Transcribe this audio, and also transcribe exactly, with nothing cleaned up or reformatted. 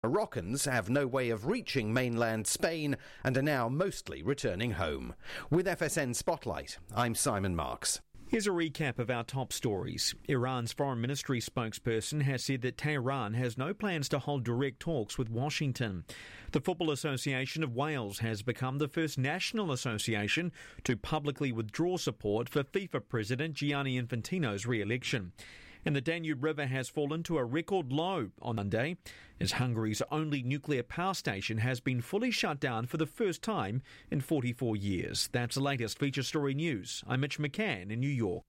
Moroccans have no way of reaching mainland Spain and are now mostly returning home. With F S N Spotlight, I'm Simon Marks. Here's a recap of our top stories. Iran's foreign ministry spokesperson has said that Tehran has no plans to hold direct talks with Washington. The Football Association of Wales has become the first national association to publicly withdraw support for FIFA President Gianni Infantino's re-election. And the Danube River has fallen to a record low on Monday, as Hungary's only nuclear power station has been fully shut down for the first time in forty-four years. That's the latest Feature Story News. I'm Mitch McCann in New York.